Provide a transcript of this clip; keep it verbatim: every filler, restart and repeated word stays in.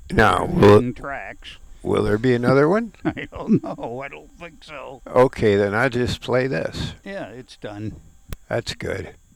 Now, There's will, hidden tracks. will there be another one? I don't know. I don't think so. Okay, then I'll just play this. Yeah, it's done. That's good.